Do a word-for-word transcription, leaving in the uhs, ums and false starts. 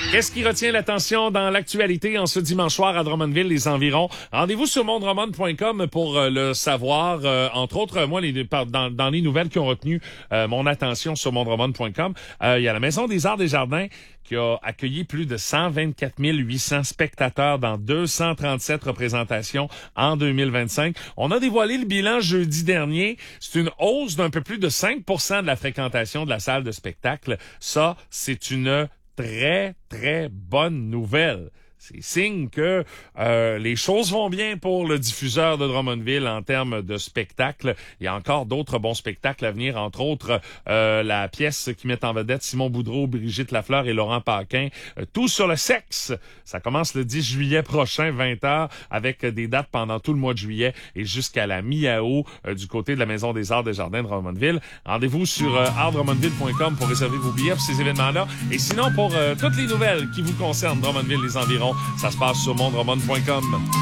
Qu'est-ce qui retient l'attention dans l'actualité en ce dimanche soir à Drummondville, les environs? Rendez-vous sur mondroman point com pour euh, le savoir. Euh, entre autres, moi, les, dans, dans les nouvelles qui ont retenu euh, mon attention sur mondroman point com, euh, il y a la Maison des Arts des Jardins qui a accueilli plus de cent vingt-quatre mille huit cents spectateurs dans deux cent trente-sept représentations en deux mille vingt-cinq. On a dévoilé le bilan jeudi dernier. C'est une hausse d'un peu plus de cinq pour cent de la fréquentation de la salle de spectacle. Ça, c'est une très, très bonne nouvelle. C'est signe que euh, les choses vont bien pour le diffuseur de Drummondville en termes de spectacle. Il y a encore d'autres bons spectacles à venir, entre autres euh, la pièce qui met en vedette Simon Boudreau, Brigitte Lafleur et Laurent Paquin. Euh, tout sur le sexe. Ça commence le dix juillet prochain, vingt heures, avec des dates pendant tout le mois de juillet et jusqu'à la mi-août euh, du côté de la Maison des Arts des Jardins de Drummondville. Rendez-vous sur euh, art drummondville point com pour réserver vos billets pour ces événements-là. Et sinon, pour euh, toutes les nouvelles qui vous concernent, Drummondville, les environs, ça se passe sur mondroman point com.